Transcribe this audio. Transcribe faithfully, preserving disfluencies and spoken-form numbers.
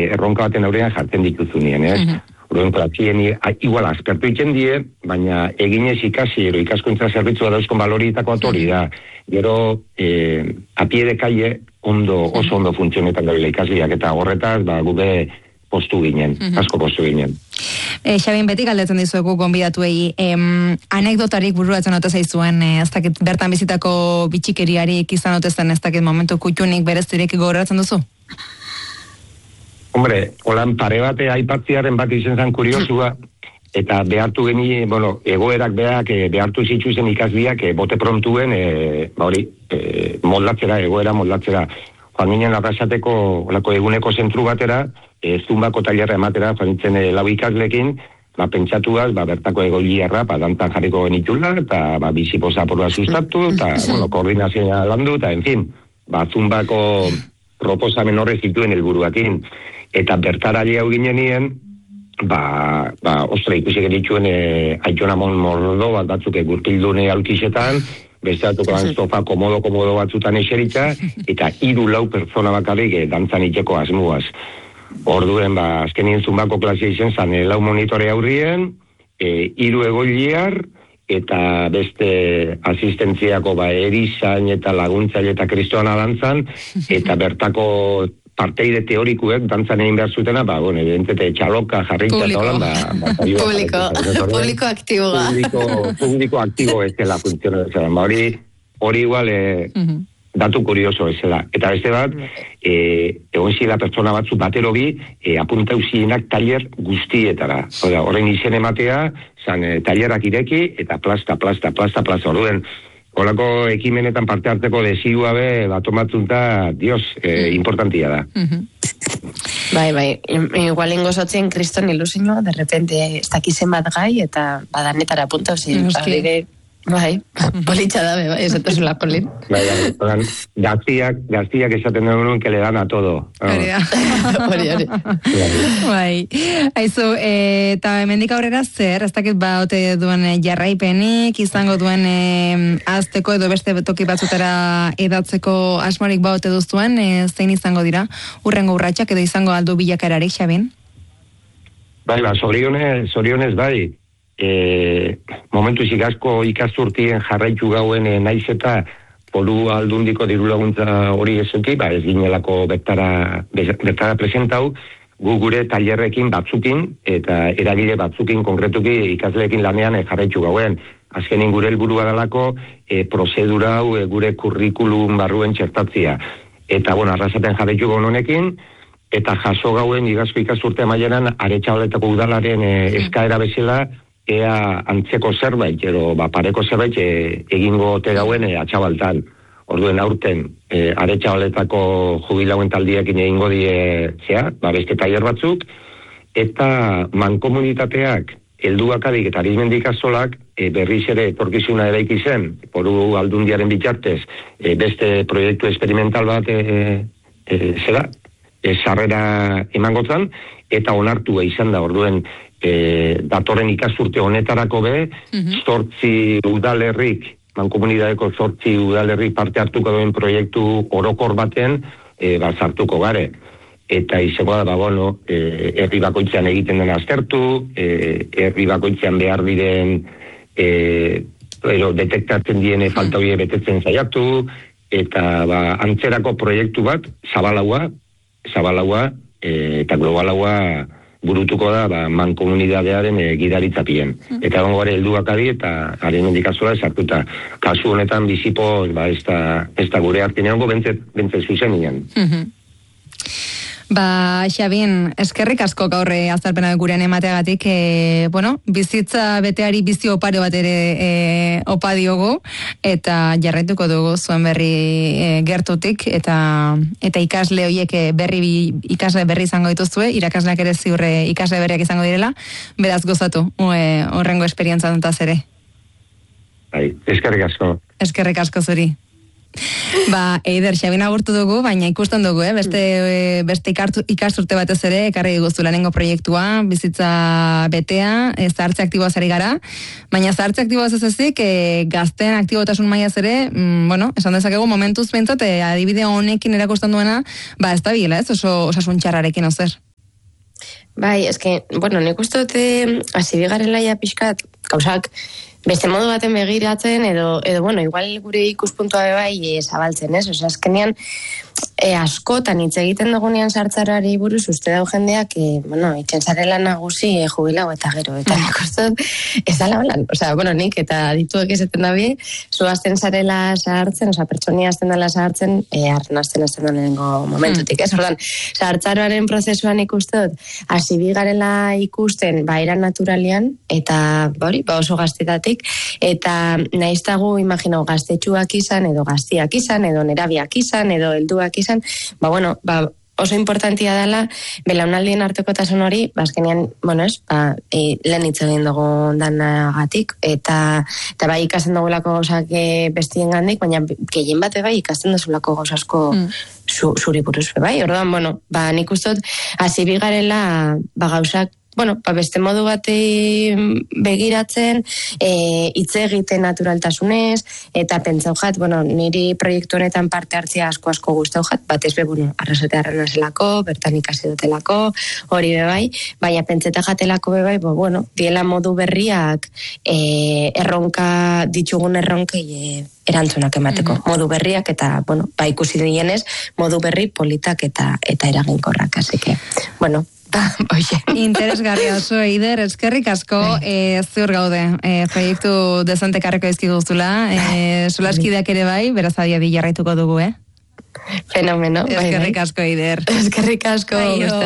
erronka baten aurrean jartzen dituzunien, ez? Uh-huh. Orduan, platzien, igual, aspertu itzen die, baina eginez ikasi, ero ikaskuntza zerbitzua dauzkon balorietako atori da. Gero, eh, apie de calle, ondo, oso ondo funtzionetan dabila ikasliak, eta horretaz, ba, gube postu ginen, uh-huh. asko postu ginen. E, Xabin, beti galdetzen dizuegu gonbidatuei, em, anekdotarik bururatzen ote zaizuen, e, ez dakit bertan bizitako bitxikeriarik izan ote zen, ez dakit momentu kutxunik bereztirek gogoratzen duzu? Hombre, holan pare bate aipatziaren bat izen zen kuriosua, eta behartu geni, bueno, egoerak beak, e, behartu zitzu zen ikasbiak, e, bote prontuen, e, ba hori, e, moldatzera, egoera moldatzera. Joan ginen arrasateko, olako eguneko zentru batera, e, zumbako tailerra ematera, joan nintzen e, lau ikaslekin, ba, pentsatuaz, ba, bertako egoiliarra, ba, dantan jarriko genitula, eta, ba, biziposa porua sustatu, eta, bueno, koordinazioa landu, eta, en fin, ba, zumbako proposamen horre zituen helburuakin. Eta bertara hau ginenien, ba, ba, ostra, ikusi genituen e, Aitonamon mordo bat batzuk egurtildune aulkisetan, beste atuko uh-huh. sofa komodo-komodo batzutan eseritza, eta hiru lau pertsona bakarrik e, dantzan itxeko asmuaz. Orduen, ba, azkenien zumbako klasia izen zan, e, lau monitore aurrien, e, hiru egoiliar, eta beste asistentziako ba, erizain eta laguntzaile eta kristoana dantzan, eta bertako parteide teorikuek dantzan egin behar zutena, ba, bueno, evidentete txaloka jarritza eta holan, ba, ba, publiko, publiko aktiboa. Publiko, publiko aktibo ez dela funtziono ez dela. Ba, hori, hori igual, e, uh-huh. datu kurioso ez dela. Eta beste bat, e, egon zila pertsona batzu batero bi, e, apuntau zienak taller guztietara. Oda, horren izen ematea, zan, e, tallerak ireki, eta plasta, plasta, plasta, plasta, orduen, holako ekimenetan parte harteko desigua be, bat omatzunta, dios, eh, importantia da. Uh-huh. Bai, bai, igual ingo sotzen kriston ilusioa, de repente, ez dakizen bat gai, eta badanetara punta, ozi, bai, bai, politxa da, bai, ez eto zula polin. Bai, bai, gaztiak, gaztiak esaten duen que le dan a todo. Hori da. Bai, haizu, eta hemendik aurrera zer, ez dakit ba, ote duen jarraipenik, izango duen e, azteko edo beste toki batzutara edatzeko asmorik ba, ote duzuen, e, zein izango dira, urrengo urratxak edo izango aldu bilakararik, Xabin? Bai, ba, zorionez, zorionez, bai, E, momentu asko ikasturtien jarraitu gauen e, naiz eta polu aldundiko diru laguntza hori ezuki, ba ez ginelako bertara, bertara presentau, gu gure tailerrekin batzukin eta eragile batzukin konkretuki ikasleekin lanean e, jarraitu gauen. Azkenin gure helburua dalako e, prozedura hau e, gure kurrikulum barruen txertatzia. Eta, bueno, arrasaten jarraitu gauen honekin, eta jaso gauen igazko ikasturte amaieran Aretxabaletako udalaren e, eskaera bezala ea antzeko zerbait, ero ba, pareko zerbait e, egingo ote dauen e, Atxabaltan. Orduen aurten, e, Aretxabaletako jubilauen taldiekin egingo die, zea, ba, beste tailer batzuk, eta mankomunitateak, helduakadik eta arizmendik azolak, e, berriz ere etorkizuna eraiki zen, Foru Aldundiaren bitartez, e, beste proiektu experimental bat, e, e, zera, e, sarrera emangotzan, eta onartua izan da, orduen, E, datorren ikasturte honetarako be, uh-huh. zortzi udalerrik, mankomunidadeko zortzi udalerrik parte hartuko duen proiektu orokor baten, e, ba, sartuko gare. Eta izango da, ba, bueno, e, herri bakoitzean egiten den aztertu, e, herri bakoitzean behar diren, e, ero, detektatzen diene falta hori betetzen zaiatu, eta ba, antzerako proiektu bat, zabalaua, zabalaua, e, eta globalaua, burutuko da, ba, mankomunidadearen e, gidaritzapien. Mm. Eta gongo gara helduak adi, eta haren mendikazoa esartuta. Kasu honetan bizipo, ba, ez da, ez da gure hartin egongo, bentze, bentze zuzenien. Mm-hmm. Ba, Xabin, eskerrik asko gaurre azalpena gurean emateagatik, e, bueno, bizitza beteari bizi opare bat ere e, opa diogu, eta jarraituko dugu zuen berri e, gertutik, eta eta ikasle horiek berri ikasle berri izango dituzue, irakasleak ere ziurre ikasle berriak izango direla, beraz gozatu, e, horrengo esperientza duntaz ere. Bai, eskerrik asko. Eskerrik asko zuri. Ba, Eider, Xabin agurtu dugu, baina ikusten dugu, eh? beste, beste ikartu, ikasturte batez ere, ekarri guztu lanengo proiektua, bizitza betea, e, zahartze aktiboaz ari gara, baina zahartze aktiboaz ez ezik, e, gazten aktibotasun maiaz ere, mm, bueno, esan dezakegu momentuz bentsat, e, adibide honekin erakusten duena, ba, ez da bila, ez, oso osasun txarrarekin ozer. Bai, eske, bueno, nik uste dute hasi bigarrela ja pixkat, gauzak, beste modu baten begiratzen, edo, edo bueno, igual gure ikuspuntua bai e, zabaltzen, ez? Osa, azkenean, e, askotan hitz egiten dugunean sartzarari buruz, uste dau jendeak, e, bueno, itxen zarela nagusi e, jubilau eta gero, eta nik uste dut, ez dala holan, osa, bueno, nik, eta dituek esaten da bi, zu azten zarela zahartzen, osa, pertsonia azten dela zahartzen, e, arren azten azten lehenengo momentutik, ez? Ordan, zahartzaroaren prozesuan ikuste dut, hasi bigarela ikusten, ba, eran naturalian, eta, bori, ba, oso gaztetatik, eta naiztagu, imagino, gaztetxuak izan, edo gaztiak izan, edo nerabiak izan, edo helduak izan, ba, bueno, ba, oso importantia dela, belaunaldien artekotasun hori, bazkenean, bueno, ez, ba, e, lehen hitz egin dugu danagatik, eta, eta bai ikasten dugulako gauzak e, bestien gandik, baina gehien bate bai ikasten duzulako gauzasko mm. zu, zuri buruz, bai, orduan, bueno, ba, nik ustot, hasi bigarela, ba, gauzak, bueno, ba, beste modu bati begiratzen, e, hitz egiten naturaltasunez, eta pentsau jat, bueno, niri proiektu honetan parte hartzia asko-asko gustau jat, batez be, bueno, arrasate arrena zelako, bertan ikasi dutelako, hori bebai, baina pentseta jatelako bebai, bo, bueno, diela modu berriak e, erronka, ditugun erronkei e, erantzunak emateko, mm-hmm. modu berriak, eta, bueno, ba, ikusi dienez, modu berri politak eta, eta eraginkorrak, así que, bueno, interesgarria oso, Eider, eskerrik asko, e, ziur gaude, e, proiektu dezente karreko izkiguzula, e, solaskideak ere bai, beraz adia di jarraituko dugu, eh? Fenomeno. Eskerrik asko, Eider. Eskerrik asko.